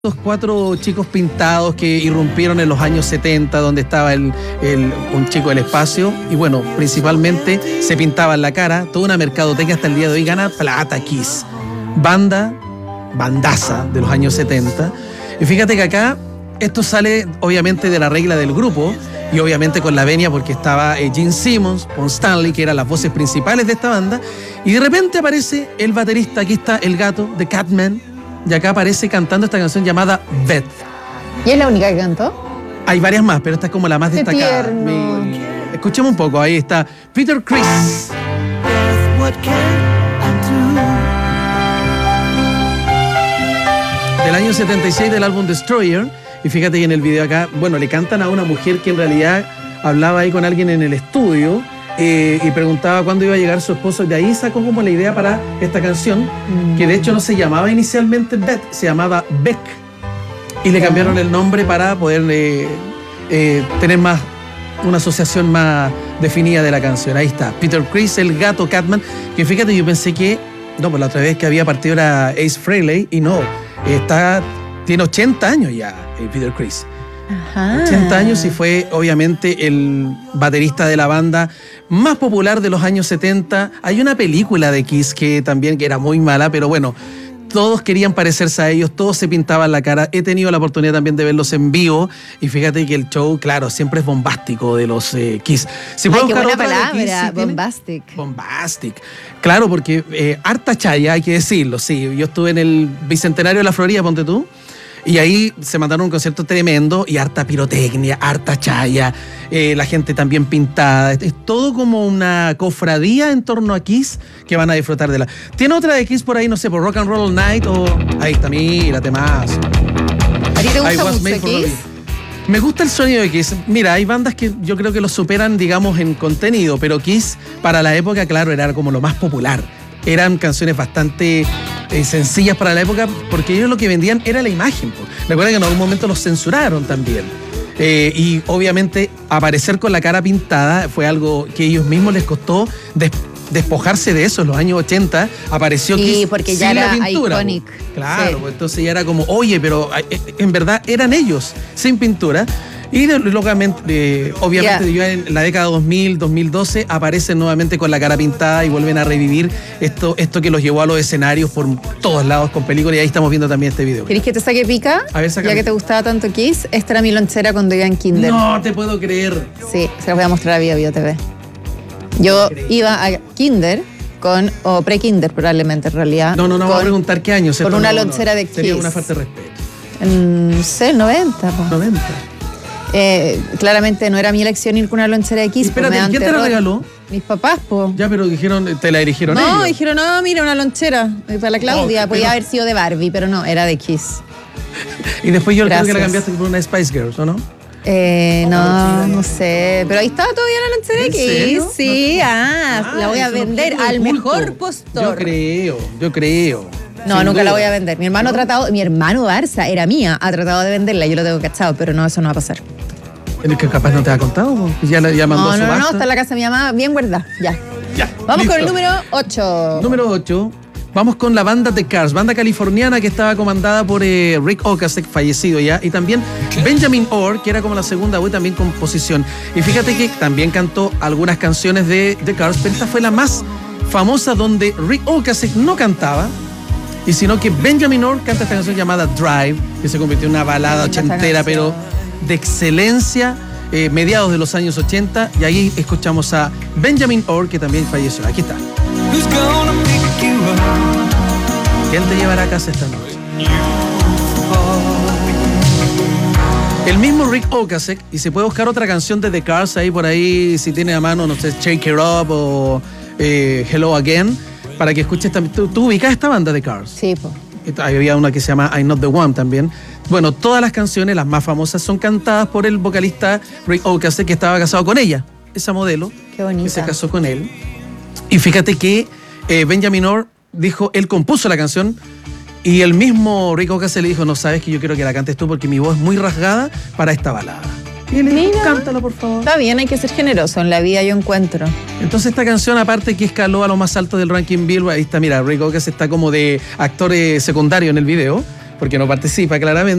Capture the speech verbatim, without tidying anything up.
Estos cuatro chicos pintados que irrumpieron en los años setenta, donde estaba el, el, un chico del espacio, y bueno, principalmente se pintaban la cara, toda una mercadotecnia hasta el día de hoy gana plata. Kiss, banda, bandaza de los años setenta, y fíjate que acá esto sale obviamente de la regla del grupo, y obviamente con la venia porque estaba eh, Gene Simmons, Paul Stanley, que eran las voces principales de esta banda, y de repente aparece el baterista, aquí está el gato, de Catman, y acá aparece cantando esta canción llamada Beth. ¿Y es la única que cantó? Hay varias más, pero esta es como la más Qué destacada. tierno. Mi... Escuchemos un poco, ahí está Peter Criss. Del año setenta y seis, del álbum Destroyer. Y fíjate que en el video acá, bueno, le cantan a una mujer que en realidad hablaba ahí con alguien en el estudio. Eh, y preguntaba cuándo iba a llegar su esposo, y de ahí sacó como la idea para esta canción, mm. que de hecho no se llamaba inicialmente Beth, se llamaba Beck, y le cambiaron el nombre para poder eh, eh, tener más una asociación más definida de la canción. Ahí está, Peter Criss, el gato Catman, que fíjate, yo pensé que, no, pues la otra vez que había partido era Ace Frehley, y no, está, tiene ochenta años ya, eh, Peter Criss. Ajá. ochenta años, y fue obviamente el baterista de la banda más popular de los años setenta. Hay una película de Kiss que también que era muy mala, pero bueno, todos querían parecerse a ellos, todos se pintaban la cara. He tenido la oportunidad también de verlos en vivo, y fíjate que el show, claro, siempre es bombástico de los eh, Kiss. Si Ay, puedo qué buscar buena otra de palabra, Kiss, ¿sí bombastic. tiene? Bombastic. Claro, porque eh, harta chaya, hay que decirlo, sí. Yo estuve en el Bicentenario de la Florida, ponte tú, y ahí se mandaron un concierto tremendo, y harta pirotecnia, harta chaya, eh, la gente también pintada. Es todo como una cofradía en torno a Kiss que van a disfrutar de la... ¿Tiene otra de Kiss por ahí, no sé, por Rock and Roll All Night? O... Ahí está, mira, temazo. ¿A ti te I gusta Was mucho Made for Kiss? Loving. Me gusta el sonido de Kiss. Mira, hay bandas que yo creo que lo superan, digamos, en contenido, pero Kiss, para la época, claro, era como lo más popular. Eran canciones bastante eh, sencillas para la época, porque ellos lo que vendían era la imagen. Po. Recuerden que en algún momento los censuraron también. Eh, y obviamente aparecer con la cara pintada fue algo que a ellos mismos les costó des- despojarse de eso. En los años ochenta apareció Sí, Kiss porque sin ya era la pintura. iconic. Po. Claro, Sí. pues entonces ya era como, oye, pero eh, en verdad eran ellos, sin pintura. Y de, locamente, eh, obviamente yeah. ya en la década dos mil, dos mil doce aparecen nuevamente con la cara pintada y vuelven a revivir esto, esto que los llevó a los escenarios por todos lados con películas, y ahí estamos viendo también este video. ¿Querés que te saque pica? A ver, sácame. Ya que te gustaba tanto Kiss, esta era mi lonchera cuando iba en kinder. No te puedo creer. Sí, se las voy a mostrar a Bio Bio T V. Yo iba a kinder con, o pre-kinder probablemente en realidad. No, no, no, con, voy a preguntar qué año. Con no, una no, lonchera no. de Kiss. Sería una falta de respeto. En, no sé, noventa. Po. noventa. Eh, claramente no era mi elección ir con una lonchera de Kiss. Espérate, pues, ¿quién te la regaló? Mis papás, po. Ya, pero dijeron, te la dirigieron No, ellos. dijeron, no, mira, una lonchera. Para la Claudia, Oh, podía pero... haber sido de Barbie, pero no, era de Kiss. Y después yo Gracias. creo que la cambiaste por una Spice Girls, ¿o no? Eh, Oh, no, sí. no sé. Pero ahí estaba todavía la lonchera de ¿En Kiss. serio? Sí, No. ah, Ah, la voy a es un vender objeto de al culto. mejor postor. Yo creo, yo creo. No, Sin nunca duda. la voy a vender. Mi hermano ha tratado, mi hermano Barça era mía, ha tratado de venderla, yo lo tengo cachado, pero no, eso no va a pasar. ¿Es que capaz no te ha contado? ¿O? Ya, la- ya mandó No, su no, no, no, basta. está en la casa de mi mamá, bien guardada, ya. Ya, Vamos listo. con el número ocho. Número ocho. Vamos con la banda The Cars, banda californiana que estaba comandada por eh, Rick Ocasek, fallecido ya, y también Benjamin Orr, que era como la segunda voz, también composición. Y fíjate que también cantó algunas canciones de The Cars, pero esta fue la más famosa, donde Rick Ocasek no cantaba, y sino que Benjamin Orr canta esta canción llamada Drive, que se convirtió en una balada Linda esta ochentera, canción. pero de excelencia, eh, mediados de los años ochenta, y ahí escuchamos a Benjamin Orr, que también falleció. Aquí está. ¿Quién te llevará a casa esta noche? El mismo Rick Ocasek, y se puede buscar otra canción de The Cars ahí por ahí, si tiene a mano, no sé, Shake It Up o eh, Hello Again, para que escuches también. ¿Tú, tú ubicas esta banda The Cars? Sí, po. Había una que se llama I'm Not The One también. Bueno, todas las canciones, las más famosas, son cantadas por el vocalista Rick Ocasek, que estaba casado con ella, esa modelo. Qué bonita. Que se casó con él. Y fíjate que eh, Benjamin Orr dijo, él compuso la canción, y el mismo Rick Ocasek le dijo, no, sabes que yo quiero que la cantes tú porque mi voz es muy rasgada para esta balada. Y le dijo, cántala, por favor. Está bien, hay que ser generoso en la vida, yo encuentro. Entonces esta canción, aparte que escaló a lo más alto del ranking Billboard, ahí está, mira, Rick Ocasek está como de actor eh, secundario en el video, porque no participa claramente.